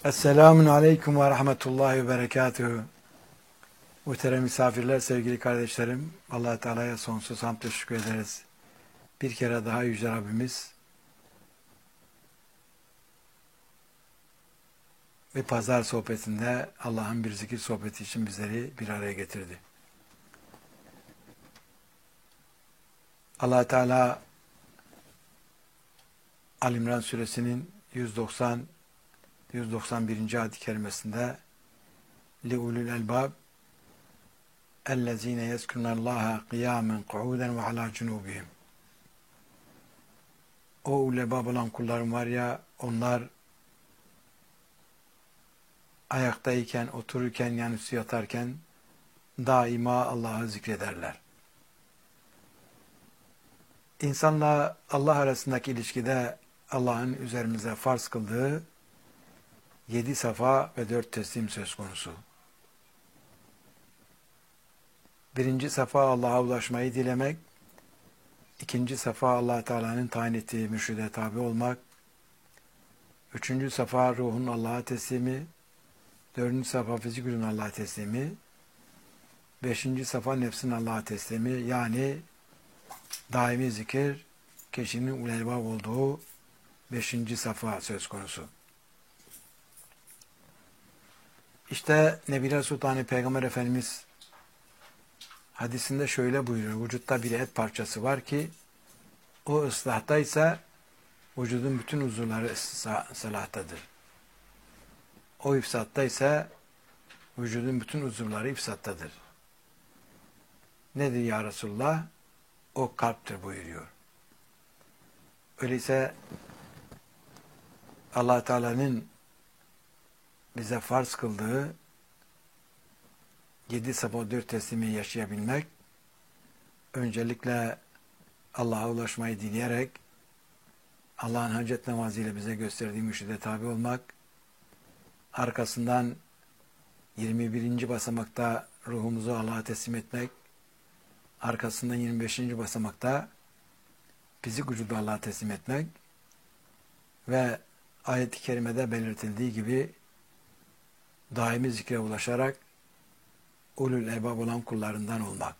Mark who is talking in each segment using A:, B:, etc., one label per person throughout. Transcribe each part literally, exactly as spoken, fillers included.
A: Esselamun Aleyküm ve Rahmetullahi ve Berekatuhu. Muhterem misafirler, sevgili kardeşlerim, Allah-u Teala'ya sonsuz hamd ve şükür ederiz. Bir kere daha Yüce Rabbimiz bir pazar sohbetinde Allah'ın bir zikir sohbeti için bizleri bir araya getirdi. Allah-u Teala Ali-İmran suresinin yüz doksan yüz doksan birinci ayet-i kerimesinde لِعُلُوا الْاَلْبَابِ اَلَّذ۪ينَ يَذْكُرُونَ اللّٰهَ قِيَامًا قُعُودًا وَعَلَى جُنُوبِهِمْ. O ulebab olan kullarım var ya, onlar ayaktayken, otururken, yanüstü yatarken daima Allah'ı zikrederler. İnsanla Allah arasındaki ilişkide Allah'ın üzerimize farz kıldığı yedi safa ve dört teslim söz konusu. Birinci safa Allah'a ulaşmayı dilemek, ikinci safa Allah Teala'nın tayin ettiği mürşide tabi olmak, üçüncü safa ruhun Allah'a teslimi, dördüncü safa fizik ürün Allah'a teslimi, beşinci safa nefsin Allah'a teslimi, yani daimi zikir, kişinin ulelbab olduğu beşinci safa söz konusu. İşte Nebiler Sultanı Peygamber Efendimiz hadisinde şöyle buyuruyor: vücutta bir et parçası var ki o ıslahtaysa vücudun bütün uzuvları salahtadır. O ifsattaysa vücudun bütün uzuvları ifsattadır. Nedir ya Resulullah? O kalptir buyuruyor. Öyleyse Allah Teala'nın bize farz kıldığı yedi safa dört teslimi yaşayabilmek, öncelikle Allah'a ulaşmayı dileyerek Allah'ın hacet namazıyla bize gösterdiği mürşide tabi olmak, arkasından yirmi birinci basamakta ruhumuzu Allah'a teslim etmek, arkasından yirmi beşinci basamakta fizik vücudu Allah'a teslim etmek ve ayet-i kerimede belirtildiği gibi daimi zikre ulaşarak ulul elbab olan kullarından olmak.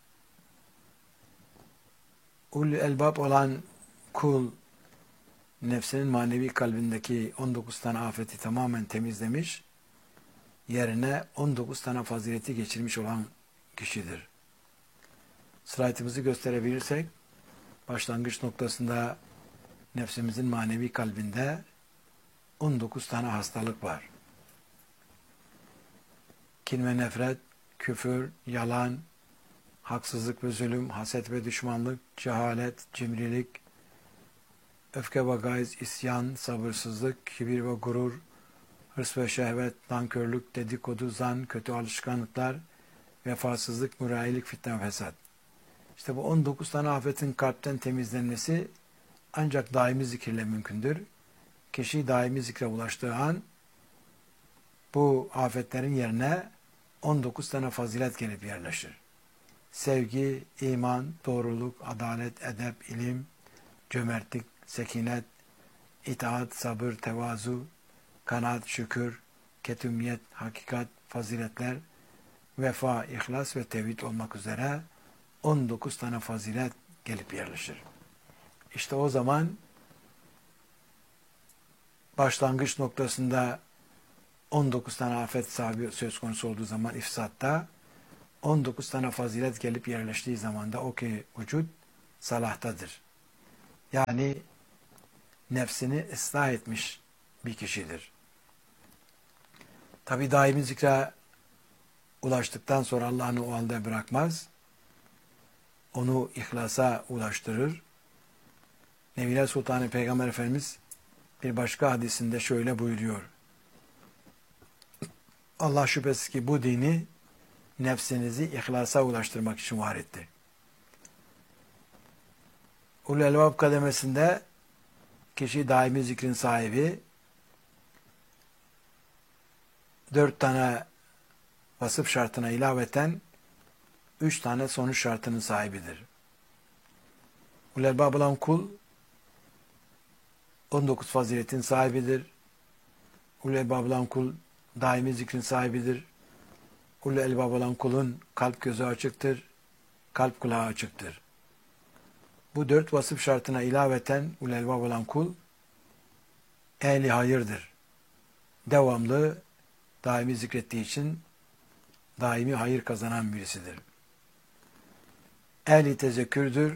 A: Ulul elbab olan kul, nefsinin manevi kalbindeki on dokuz tane afeti tamamen temizlemiş, yerine on dokuz tane fazileti geçirmiş olan kişidir. Slaytımızı gösterebilirsek, başlangıç noktasında nefsimizin manevi kalbinde on dokuz tane hastalık var. Kin ve nefret, küfür, yalan, haksızlık ve zulüm, haset ve düşmanlık, cehalet, cimrilik, öfke ve gayz, isyan, sabırsızlık, kibir ve gurur, hırs ve şehvet, nankörlük, dedikodu, zan, kötü alışkanlıklar, vefasızlık, mürailik, fitne ve fesat. İşte bu on dokuz tane afetin kalpten temizlenmesi ancak daimi zikirle mümkündür. Kişi daimi zikre ulaştığı an bu afetlerin yerine on dokuz tane fazilet gelip yerleşir. Sevgi, iman, doğruluk, adalet, edep, ilim, cömertlik, sekinet, itaat, sabır, tevazu, kanaat, şükür, ketümiyet, hakikat, faziletler, vefa, ihlas ve tevhid olmak üzere on dokuz tane fazilet gelip yerleşir. İşte o zaman başlangıç noktasında on dokuz tane afet sahibi söz konusu olduğu zaman ifsatta, on dokuz tane fazilet gelip yerleştiği zaman da o ki vücut salahtadır. Yani nefsini ıslah etmiş bir kişidir. Tabi daimi zikre ulaştıktan sonra Allah'ını o halde bırakmaz. Onu ihlasa ulaştırır. Nebiler Sultanı Peygamber Efendimiz bir başka hadisinde şöyle buyuruyor: Allah şüphesiz ki bu dini nefsinizi ihlasa ulaştırmak için var etti. Ulul elbab kademesinde kişi daimi zikrin sahibi, dört tane vasıf şartına ilaveten üç tane sonuç şartının sahibidir. Ulul elbab olan kul on dokuz faziletin sahibidir. Ulul elbab olan kul daimi zikrin sahibidir. Ulul elbab olan kulun kalp gözü açıktır, kalp kulağı açıktır. Bu dört vasıf şartına ilaveten ulul elbab olan kul ehli hayırdır. Devamlı daimi zikrettiği için daimi hayır kazanan birisidir. Ehli tezekkürdür.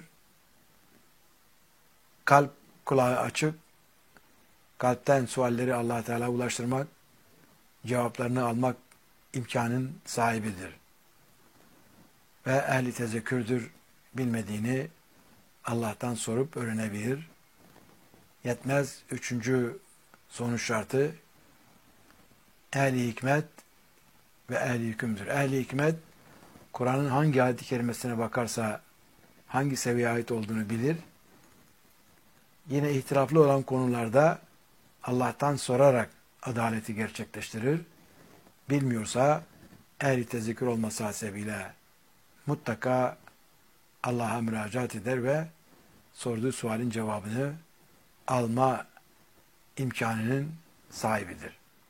A: Kalp kulağı açık. Kalpten sualleri Allah Teala ulaştırmak, cevaplarını almak imkanın sahibidir. Ve ehli tezekkürdür. Bilmediğini Allah'tan sorup öğrenebilir. Yetmez. Üçüncü sonuç şartı ehli hikmet ve ehli hükümdür. Ehli hikmet, Kur'an'ın hangi ayet-i kerimesine bakarsa hangi seviyeye ait olduğunu bilir. Yine ihtilaflı olan konularda Allah'tan sorarak adaleti gerçekleştirir. Bilmiyorsa ehli tezekkür olması hasebiyle mutlaka Allah'a müracaat eder ve sorduğu sualin cevabını alma imkanının sahibidir.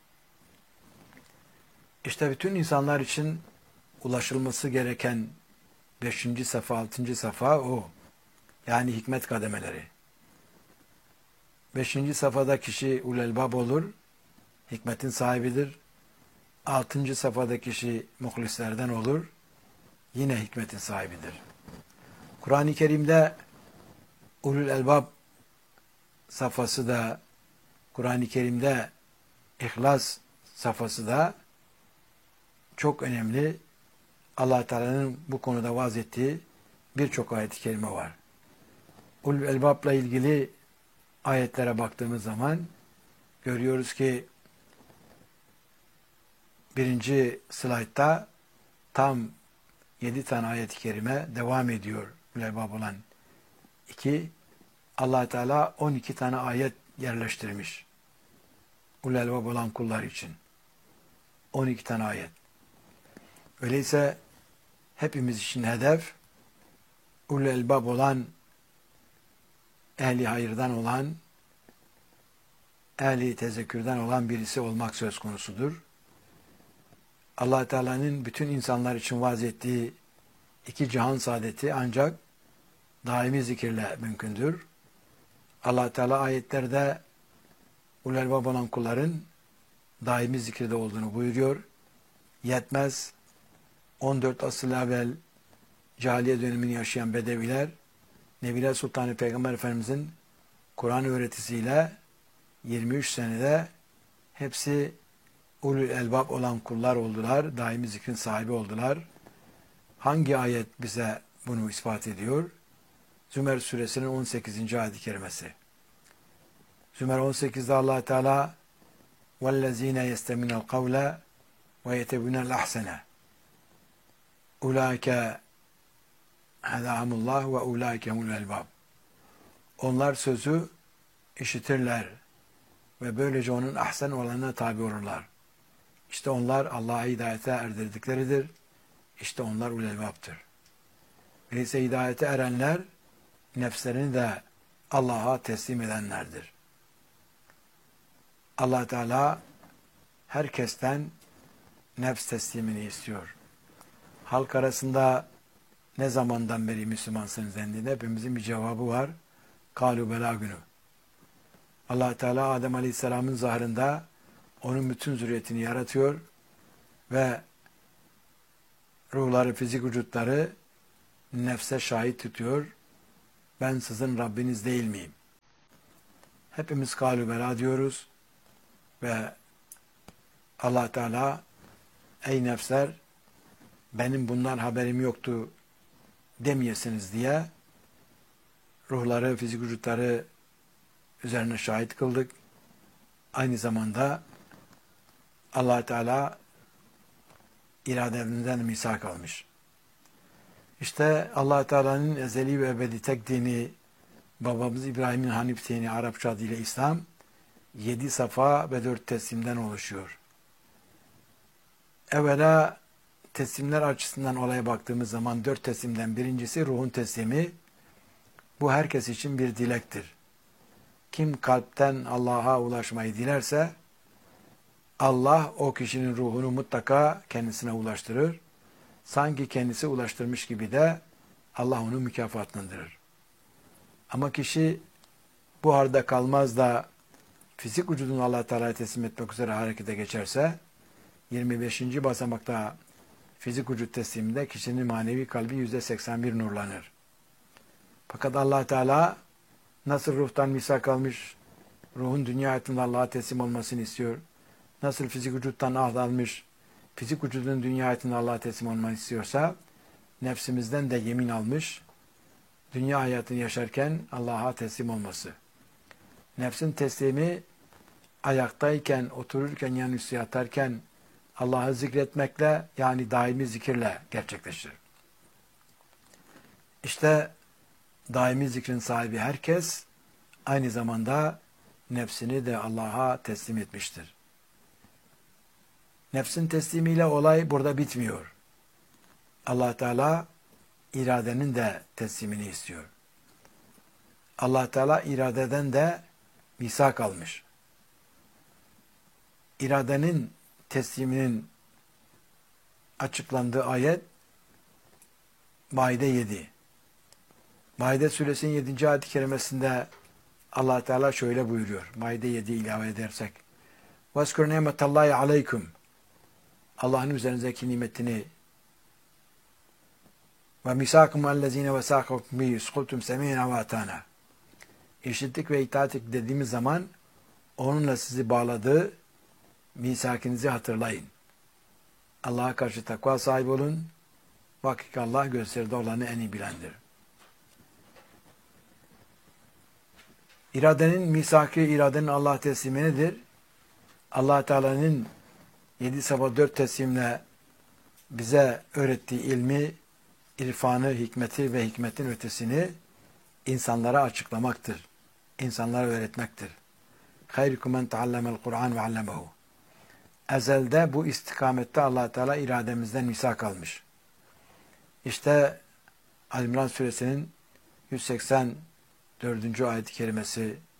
A: İşte bütün insanlar için ulaşılması gereken beşinci safa, altıncı safa o. Yani hikmet kademeleri. Beşinci safhada kişi ulul elbab olur, hikmetin sahibidir. Altıncı safhada kişi muhlislerden olur, yine hikmetin sahibidir. Kur'an-ı Kerim'de ulul elbab safhası da, Kur'an-ı Kerim'de ihlas safhası da çok önemli. Allah Teala'nın bu konuda vaaz ettiği birçok ayet-i kerime var. Ulul elbab'la ilgili ayetlere baktığımız zaman görüyoruz ki birinci slaytta tam yedi tane ayet-i kerime devam ediyor. Ulul elbab olan iki. Allah Teala on iki tane ayet yerleştirmiş. Ulul elbab olan kullar için. on iki tane ayet. Öyleyse hepimiz için hedef ulul elbab olan, ehli hayırdan olan, ehli tezekkürden olan birisi olmak söz konusudur. Allah Teala'nın bütün insanlar için vaaz ettiği iki cihan saadeti ancak daimi zikirle mümkündür. Allah Teala ayetlerde ulul elbab olan kulların daimi zikirde olduğunu buyuruyor. Yetmez. on dört asıl evvel cahiliye dönemini yaşayan Bedeviler, Nebiler Sultanı Peygamber Efendimizin Kur'an öğretisiyle yirmi üç senede hepsi ulul elbab olan kullar oldular, daimi zikrin sahibi oldular. Hangi ayet bize bunu ispat ediyor? Zümer suresinin on sekizinci ayet-i kerimesi. Zümer on sekizde Allah Teala وَالَّذ۪ينَ يَسْتَمِنَ الْقَوْلَ وَيَتَبُنَ الْأَحْسَنَ اُولَٰئِكَ هَدَاهُمُ اللّٰهُ وَاُولَٰئِكَ هُمُ الْاَلْبَابِ. Onlar sözü işitirler ve böylece onun ahsen olanına tabi olurlar. İşte onlar Allah'a hidayete erdirdikleridir. İşte onlar ulul elbaptır. Öyleyse hidayete erenler nefslerini de Allah'a teslim edenlerdir. Allah Teala herkesten nefs teslimini istiyor. Halk arasında ne zamandan beri Müslümansınız dendiğinde hepimizin bir cevabı var. Kalu bela günü. Allah Teala Adem Aleyhisselam'ın zahrında onun bütün zürriyetini yaratıyor ve ruhları, fizik vücutları nefse şahit tutuyor. Ben sizin Rabbiniz değil miyim? Hepimiz kalu bela diyoruz ve Allah Teala ey nefsler benim bundan haberim yoktu demeyesiniz diye ruhları, fizik vücutları üzerine şahit kıldık. Aynı zamanda Allah Teala irademizden misak almış. İşte Allah Teala'nın ezeli ve ebedi tek dini, babamız İbrahim'in Hanif dini, Arapça adıyla İslam, yedi safa ve dört teslimden oluşuyor. Evvela teslimler açısından olaya baktığımız zaman dört teslimden birincisi ruhun teslimi. Bu herkes için bir dilektir. Kim kalpten Allah'a ulaşmayı dilerse Allah o kişinin ruhunu mutlaka kendisine ulaştırır. Sanki kendisi ulaştırmış gibi de Allah onu mükafatlandırır. Ama kişi bu halde kalmaz da fizik vücudunu Allah Teala'ya teslim etmek üzere harekete geçerse, yirmi beşinci basamakta fizik vücut tesliminde kişinin manevi kalbi yüzde seksen bir nurlanır. Fakat Allah Teala nasıl ruhtan misak almış, ruhun dünya hayatında Allah'a teslim olmasını istiyor, nasıl fizik vücuttan ahd almış, fizik vücudun dünya hayatında Allah'a teslim olmasını istiyorsa, nefsimizden de yemin almış, dünya hayatını yaşarken Allah'a teslim olması. Nefsin teslimi ayaktayken, otururken, yanüstü yatarken Allah'ı zikretmekle, yani daimi zikirle gerçekleşir. İşte daimi zikrin sahibi herkes aynı zamanda nefsini de Allah'a teslim etmiştir. Nefsin teslimiyle olay burada bitmiyor. Allah Teala iradenin de teslimini istiyor. Allah Teala iradeden de misak almış. İradenin tesliminin açıklandığı ayet Maide yedi. Maide suresinin yedinci ayet-i kerimesinde Allah Teala şöyle buyuruyor. Maide yedi ilave edersek. وَاسْكُرْ نِعْمَةَ اللّٰهِ عَلَيْكُمْ Allah'ın üzerinizdeki nimetini وَمِسَاكُمْ وَالَّذ۪ينَ وَسَاقَكُمْ بِهِ سُقُلْتُمْ سَمِينَ وَاَتَانَا İşittik ve itaat ettik dediğimiz zaman onunla sizi bağladığı misakinizi hatırlayın. Allah'a karşı takva sahibi olun. Vakik Allah gösteride olanı en iyi bilendir. İradenin misaki, iradenin Allah teslimi nedir? Allah Teala'nın yedi sabah dört teslimle bize öğrettiği ilmi, irfanı, hikmeti ve hikmetin ötesini insanlara açıklamaktır. İnsanlara öğretmektir. Hayrukum men taallamel Kur'an ve allemehu. Ezelde bu istikamette Allah Teala irademizden misak almış. İşte Ali İmran suresinin yüz seksen dördüncü ayet-i kerimesi